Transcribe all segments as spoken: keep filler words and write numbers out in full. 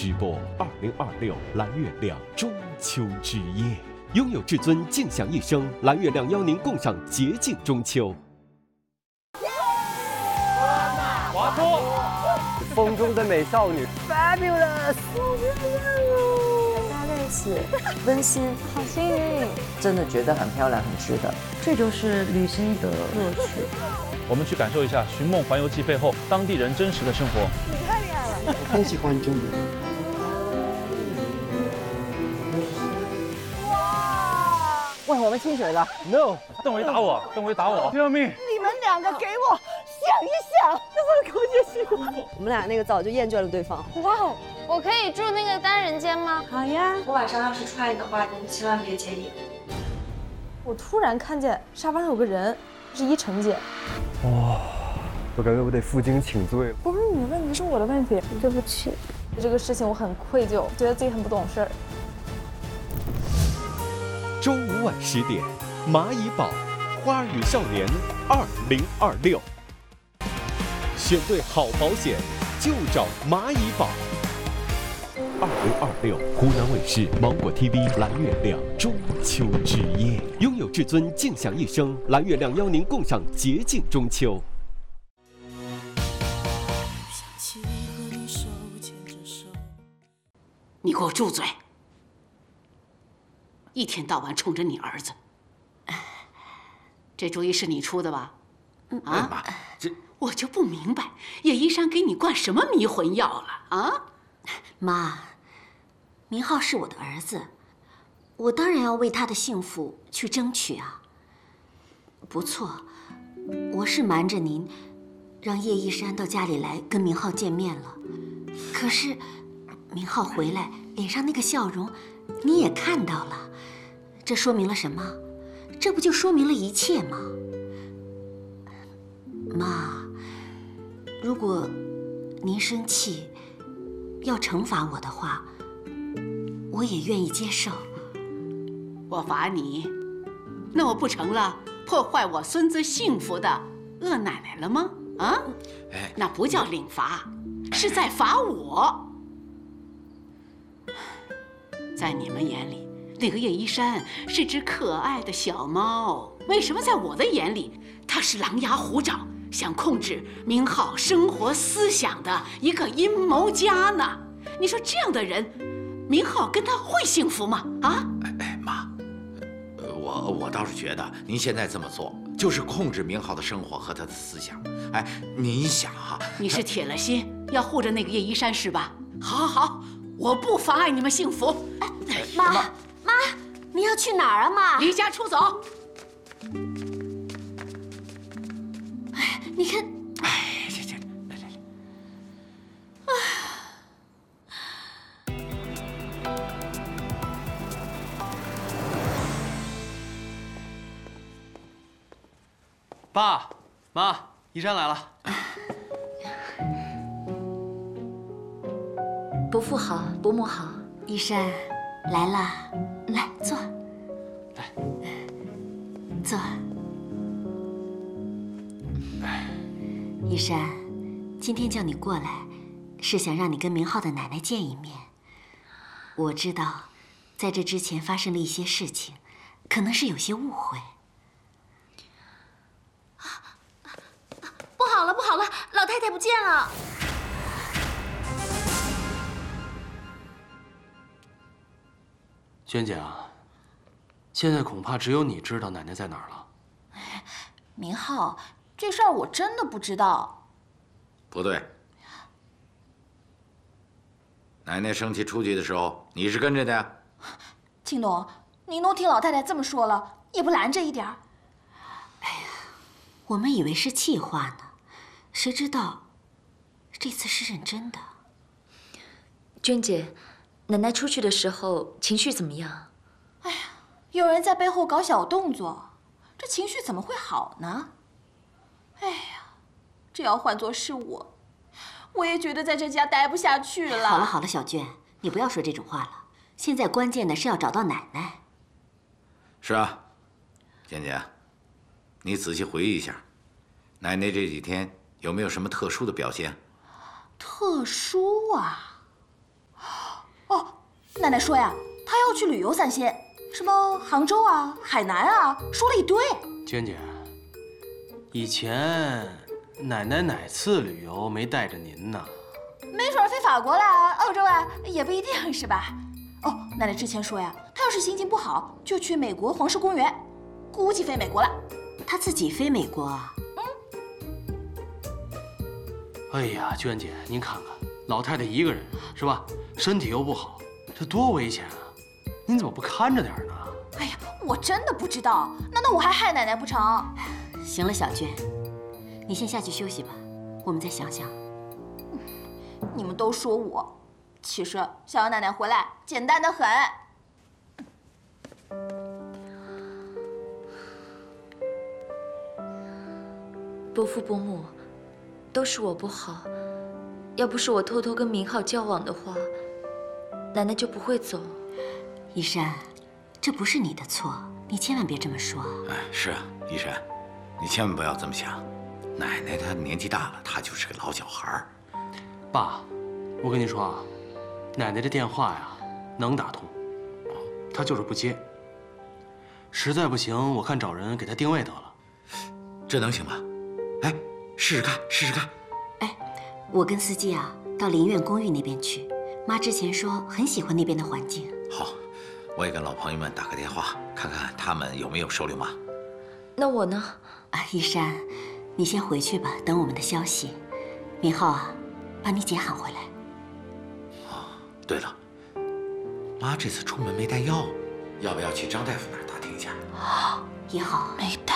直播二零二六蓝月亮中秋之夜，拥有至尊静享一生，蓝月亮邀您共赏洁净中秋。 华托， 风中的美少女 ，fabulous， 好漂亮哦！大家在一起，温馨，好幸运， 真的觉得很漂亮，很值得。 这就是旅行的乐趣。 我们去感受一下《寻梦环游记》背后当地人真实的生活。 你太厉害了！ 我很喜欢这里。 哇！ 喂，我们进水了 No， 邓维打我，邓维打我，救命！ 你们两个给我想一想，这是狗血戏吗？我们俩那个早就厌倦了对方。 哇哦，我可以住那个单人间吗？ 好呀。 我晚上要是出来的话，您千万别介意。 我突然看见沙发上有个人，是依晨姐。 哇，我感觉我得负荆请罪。 不是你的问题，是我的问题。对不起，这个事情我很愧疚，觉得自己很不懂事儿。 周五晚十点，蚂蚁堡《花儿与少年》二零二六，选对好保险就找蚂蚁堡。二零二六，湖南卫视、芒果 T V 蓝月亮中秋之夜，拥有至尊静享一生，蓝月亮邀您共赏洁净中秋。 你给我住嘴！一天到晚冲着你儿子，这主意是你出的吧？啊， 妈，这我就不明白，叶一山给你灌什么迷魂药了啊？ 妈，明浩是我的儿子，我当然要为他的幸福去争取啊。不错，我是瞒着您，让叶一山到家里来跟明浩见面了。可是，明浩回来脸上那个笑容，你也看到了，这说明了什么？这不就说明了一切吗？妈，如果您生气，要惩罚我的话，我也愿意接受。 我罚你，那我不成了破坏我孙子幸福的恶奶奶了吗？啊， 哎， 那不叫领罚，是在罚我。在你们眼里，那个叶一山是只可爱的小猫，为什么在我的眼里，它是狼牙虎爪，想控制明浩生活思想的一个阴谋家呢？你说这样的人，明浩跟他会幸福吗？啊？ 哎哎，妈，呃，我我倒是觉得您现在这么做，就是控制明浩的生活和他的思想。哎，您想啊， 你是铁了心要护着那个叶一山是吧？好，好，好，我不妨碍你们幸福。哎， 妈，妈，妈，你要去哪儿啊，妈？ 离家出走。 哎，你看， 哎，这这，来来来。 爸妈，一山来了。 伯父好，伯母好，一山来了，来坐， 来， 坐。一山，今天叫你过来，是想让你跟明浩的奶奶见一面。我知道，在这之前发生了一些事情，可能是有些误会。 不好了，不好了，老太太不见了！ 娟姐啊，现在恐怕只有你知道奶奶在哪儿了。 明浩，这事儿我真的不知道。 不对，奶奶生气出去的时候，你是跟着的呀。 青龙，您都听老太太这么说了，也不拦着一点儿。 哎呀，我们以为是气话呢，谁知道这次是认真的。 娟姐，奶奶出去的时候情绪怎么样？ 哎呀，有人在背后搞小动作，这情绪怎么会好呢？哎呀，这要换作是我，我也觉得在这家待不下去了。 好了好了，小娟，你不要说这种话了。现在关键的是要找到奶奶。 是啊，娟姐，你仔细回忆一下，奶奶这几天有没有什么特殊的表现？ 特殊啊？ 奶奶说呀，她要去旅游三线，什么杭州啊、海南啊，说了一堆。 娟姐，以前奶奶哪次旅游没带着您呢？ 没准飞法国啦、澳洲啊，也不一定是吧？哦，奶奶之前说呀，她要是心情不好，就去美国黄石公园，估计飞美国了。 她自己飞美国啊？ 哎呀，娟姐，您看看，老太太一个人是吧？身体又不好，这多危险啊！您怎么不看着点呢？ 哎呀，我真的不知道，难道我还害奶奶不成？ 行了，小娟，你先下去休息吧，我们再想想。 你们都说我，其实想要奶奶回来简单的很。 伯父伯母，都是我不好。要不是我偷偷跟明浩交往的话，奶奶就不会走。 依山，这不是你的错，你千万别这么说。 哎，是啊，依山，你千万不要这么想。奶奶她年纪大了，她就是个老小孩儿。 爸，我跟您说啊，奶奶这电话呀能打通，她就是不接。实在不行，我看找人给她定位得了。 这能行吗？哎，试试看，试试看。 哎，我跟司机啊到林苑公寓那边去，妈之前说很喜欢那边的环境。 好，我也跟老朋友们打个电话，看看他们有没有收留妈。 那我呢？ 啊，依山，你先回去吧，等我们的消息。明浩啊，把你姐喊回来。 哦，对了，妈这次出门没带药，要不要去张大夫那儿打听一下？ 啊，也好， 没带。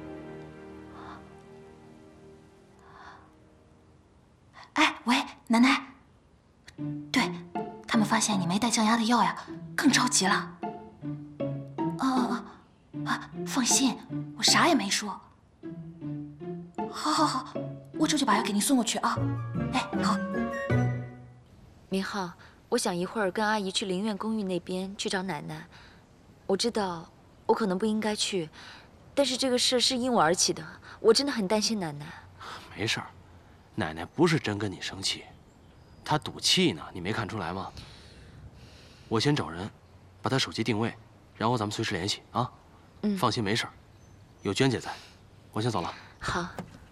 哎，喂，奶奶。对，他们发现你没带降压的药呀，更着急了。哦哦哦，啊，放心，我啥也没说。好，好，好，我这就把药给您送过去啊。哎，好。 明浩，我想一会儿跟阿姨去林苑公寓那边去找奶奶。我知道我可能不应该去，但是这个事是因我而起的，我真的很担心奶奶。 没事儿，奶奶不是真跟你生气，她赌气呢，你没看出来吗？我先找人，把她手机定位，然后咱们随时联系啊。 嗯， 放心，没事儿，有娟姐在，我先走了。 好。